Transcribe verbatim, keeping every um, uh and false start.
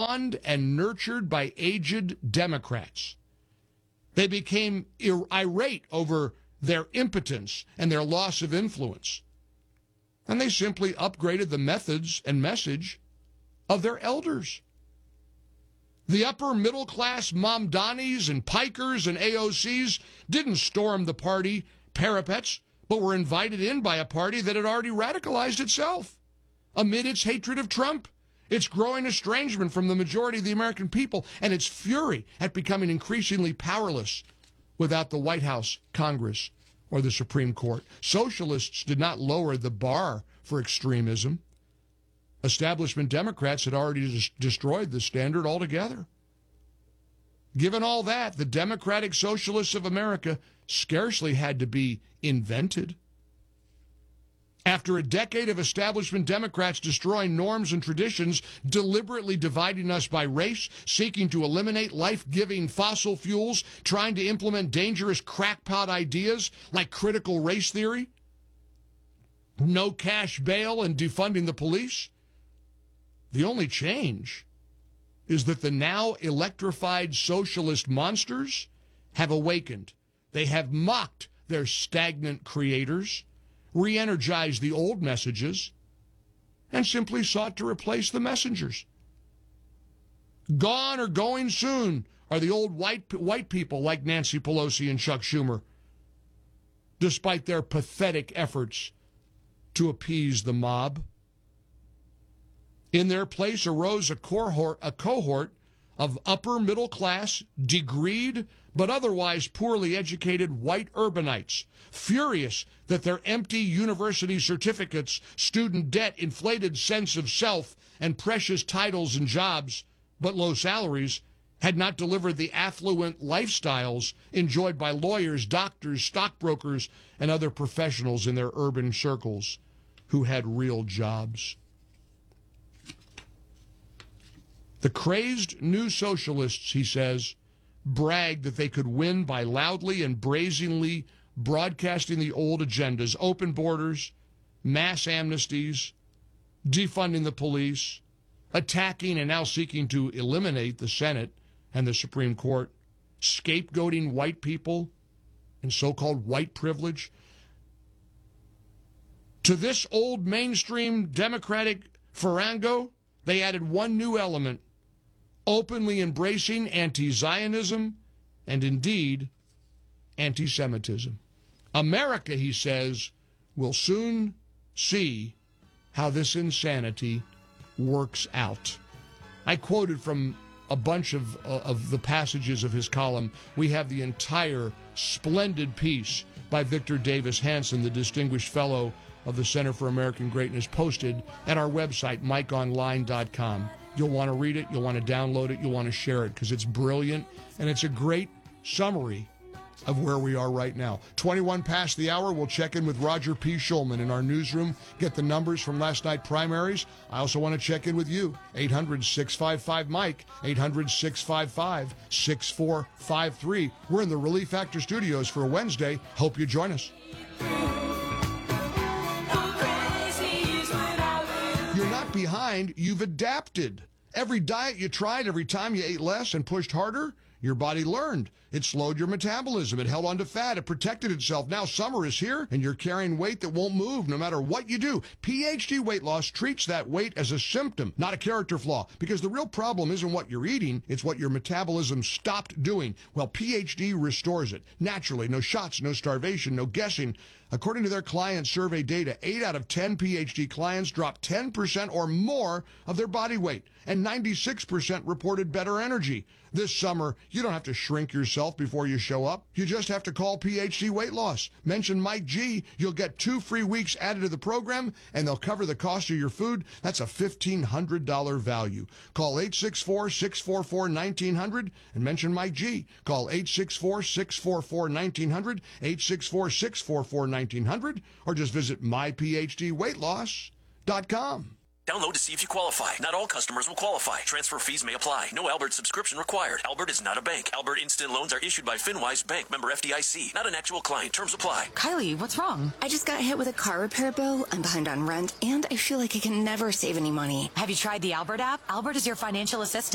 spawned and nurtured by aged Democrats. They became ir- irate over their impotence and their loss of influence. And they simply upgraded the methods and message of their elders. The upper middle class Mamdanis and Pikers and A O Cs didn't storm the party parapets, but were invited in by a party that had already radicalized itself amid its hatred of Trump, its growing estrangement from the majority of the American people, and its fury at becoming increasingly powerless without the White House, Congress, or the Supreme Court. Socialists did not lower the bar for extremism. Establishment Democrats had already des- destroyed the standard altogether. Given all that, the Democratic Socialists of America scarcely had to be invented. After a decade of establishment Democrats destroying norms and traditions, deliberately dividing us by race, seeking to eliminate life-giving fossil fuels, trying to implement dangerous crackpot ideas like critical race theory, no cash bail, and defunding the police, the only change is that the now electrified socialist monsters have awakened. They have mocked their stagnant creators, re-energized the old messages, and simply sought to replace the messengers. Gone or going soon are the old white, white people like Nancy Pelosi and Chuck Schumer, despite their pathetic efforts to appease the mob. In their place arose a cohort, a cohort of upper middle class, degreed, but otherwise poorly educated white urbanites, furious that their empty university certificates, student debt, inflated sense of self, and precious titles and jobs, but low salaries, had not delivered the affluent lifestyles enjoyed by lawyers, doctors, stockbrokers, and other professionals in their urban circles who had real jobs. The crazed new socialists, he says, bragged that they could win by loudly and brazenly broadcasting the old agendas, open borders, mass amnesties, defunding the police, attacking and now seeking to eliminate the Senate and the Supreme Court, scapegoating white people and so-called white privilege. To this old mainstream Democratic farrago, they added one new element, openly embracing anti-Zionism and, indeed, anti-Semitism. America, he says, will soon see how this insanity works out. I quoted from a bunch of, uh, of the passages of his column. We have the entire splendid piece by Victor Davis Hanson, the Distinguished Fellow of the Center for American Greatness, posted at our website, mike online dot com. You'll want to read it, you'll want to download it, you'll want to share it, because it's brilliant, and it's a great summary of where we are right now. twenty-one past the hour, we'll check in with Roger P. Schulman in our newsroom, get the numbers from last night primaries. I also want to check in with you. eight hundred, six five five, Mike, eight hundred, six five five, six four five three. We're in the Relief Factor Studios for Wednesday. Hope you join us. You're not behind, you've adapted. Every diet you tried, every time you ate less and pushed harder, your body learned. It slowed your metabolism. It held on to fat. It protected itself. Now summer is here, and you're carrying weight that won't move no matter what you do. P H D Weight Loss treats that weight as a symptom, not a character flaw, because the real problem isn't what you're eating, it's what your metabolism stopped doing. Well, P H D restores it. Naturally, no shots, no starvation, no guessing. According to their client survey data, eight out of ten P H D clients dropped ten percent or more of their body weight, and ninety-six percent reported better energy. This summer, you don't have to shrink yourself before you show up. You just have to call P H D Weight Loss. Mention Mike G. You'll get two free weeks added to the program, and they'll cover the cost of your food. That's a fifteen hundred dollars value. Call eight six four, six four four, one nine zero zero and mention Mike G. Call eight six four, six four four, one nine zero zero, eight six four, six four four, one nine zero zero, or just visit my p h d weight loss dot com. Download to see if you qualify. Not all customers will qualify. Transfer fees may apply. No Albert subscription required. Albert is not a bank. Albert Instant Loans are issued by FinWise Bank, member F D I C. Not an actual client. Terms apply. Kylie, what's wrong? I just got hit with a car repair bill. I'm behind on rent, and I feel like I can never save any money. Have you tried the Albert app? Albert is your financial assistant.